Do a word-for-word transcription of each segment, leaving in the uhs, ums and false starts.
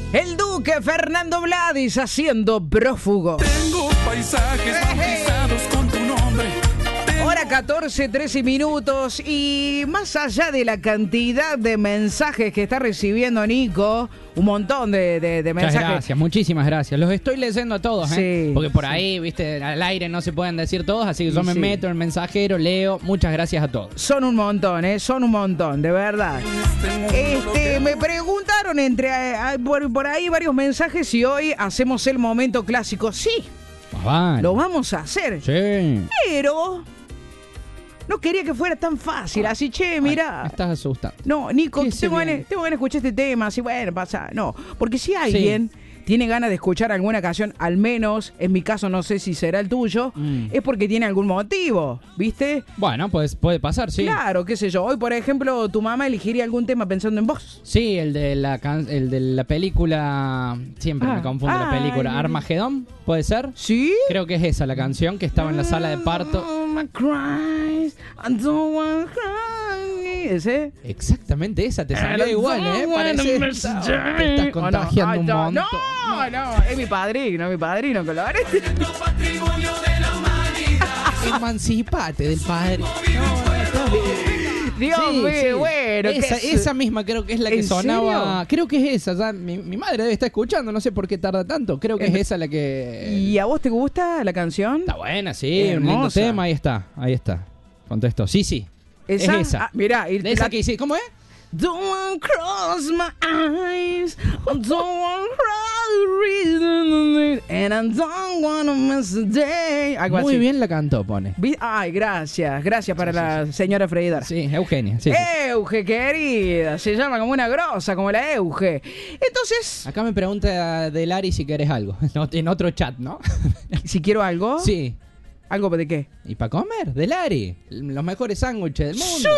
El Duque Fernando Vladis haciendo Prófugo. Tengo paisajes bautizados con tu nombre. Hora catorce, trece minutos. Y más allá de la cantidad de mensajes que está recibiendo Nico, un montón de, de, de Muchas mensajes. gracias, muchísimas gracias. Los estoy leyendo a todos, ¿eh? Sí, Porque por sí. ahí, viste, al aire no se pueden decir todos, así que yo Y me sí. meto en el mensajero, leo. Muchas gracias a todos. Son un montón, ¿eh? Son un montón, de verdad. Este, me preguntaron entre eh, por, por ahí varios mensajes si hoy hacemos el momento clásico. Sí, Más vale. lo vamos a hacer. Sí. Pero no quería que fuera tan fácil. Así, che, mirá. Me estás asustando. No, Nico, ¿Qué se tengo viene? ganas, tengo ganas de escuchar este tema. Así, bueno, pasa. No, porque si alguien tiene ganas de escuchar alguna canción, al menos, en mi caso no sé si será el tuyo, Mm. es porque tiene algún motivo, ¿viste? Bueno, pues puede pasar, sí. Claro, qué sé yo. Hoy, por ejemplo, tu mamá elegiría algún tema pensando en vos. Sí, el de la can- el de la película, siempre Ah. me confundo la Ay. película, Armagedón, ¿puede ser? ¿Sí? Creo que es esa la canción que estaba en la sala de parto. Oh, my Christ, I don't wanna cry. ¿Ese? Exactamente esa, te salió I igual, don't ¿eh? wanna Parece miss te you. estás Oh, no. contagiando Ay, un no, montón. No, no, es mi padrino, es mi padrino, Colores. Emancipate del padre. Dios Sí, mío, sí. bueno. ¿qué Esa, es? esa misma creo que es la que ¿En sonaba. serio? Creo que es esa. Ya, mi, mi madre debe estar escuchando, no sé por qué tarda tanto. Creo que En- es esa la que. ¿Y a vos te gusta la canción? Está buena, sí, un lindo Hermosa. tema. Ahí está, ahí está. Contesto. Sí, sí. ¿Esa? Es esa. Ah, mirá, y De esa la- que hice. ¿Cómo es? Don't wanna cross my eyes, I don't wanna cry the reason, and I don't wanna miss a day. Algo Muy así. bien la cantó, pone. Vi- Ay, gracias, gracias para la señora freidora. Sí, Eugenia. Sí, sí. Euge, querida, se llama como una grosa, como la Euge. Entonces, Acá me pregunta de Lari si querés algo. No, en otro chat, ¿no? si quiero algo, Sí. ¿algo de qué? ¿Y para comer? De Lari. Los mejores sándwiches del mundo. Sí.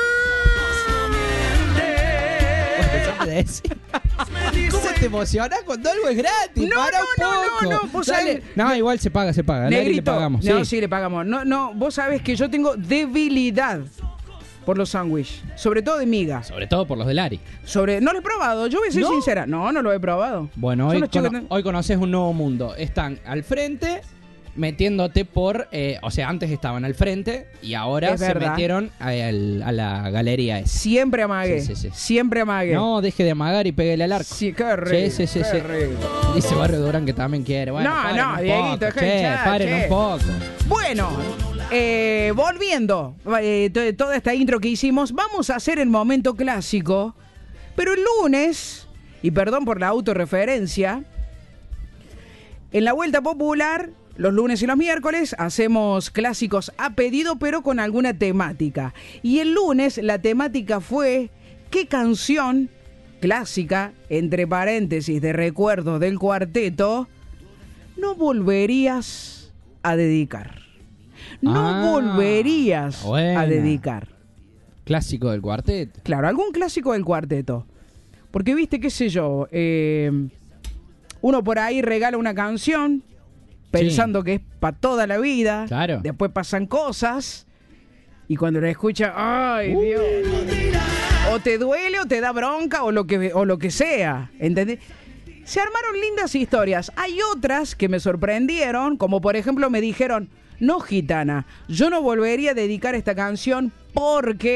Empezaste a decir. ¿Cómo te emocionas cuando algo es gratis? No, Para no, un no, poco. no, no, vos Dale. sabés- No, igual se paga, se paga. A Lari le Negrito, pagamos. no, sí. sí, le pagamos. No, no, vos sabés que yo tengo debilidad por los sándwiches, sobre todo de miga. Sobre todo por los de Lari. Sobre, no lo he probado, yo voy a ser ¿No? sincera. No, no lo he probado. Bueno, Son hoy, los chicos cono- que- hoy conoces un nuevo mundo. Están al frente metiéndote por... eh, o sea, antes estaban al frente y ahora Es se verdad. metieron a, al- a la galería esa. Siempre amagué. Sí, sí, sí. Siempre amagué. No, deje de amagar y peguele al arco. Sí, qué rico. Sí, sí, sí, qué sí. rico. Dice Barrio Durán que también quiere. Bueno, No, paren no, un Dieguito, poco, deja che, de hinchar, paren che. un poco. Bueno, eh, volviendo eh, to- toda esta intro que hicimos, vamos a hacer el momento clásico, pero el lunes, y perdón por la autorreferencia, en la Vuelta Popular, los lunes y los miércoles, hacemos clásicos a pedido, pero con alguna temática. Y el lunes la temática fue ¿qué canción clásica, entre paréntesis, de recuerdos del cuarteto, no volverías a dedicar? No Ah, volverías buena. a dedicar. Clásico del cuarteto. Claro, algún clásico del cuarteto. Porque viste, qué sé yo, eh, uno por ahí regala una canción pensando que es para toda la vida. Claro. Después pasan cosas y cuando la escucha, ¡ay, Uh. Dios! O te duele o te da bronca o lo que, o lo que sea. ¿Entendés? Se armaron lindas historias. Hay otras que me sorprendieron, como por ejemplo me dijeron, no, gitana, yo no volvería a dedicar esta canción porque...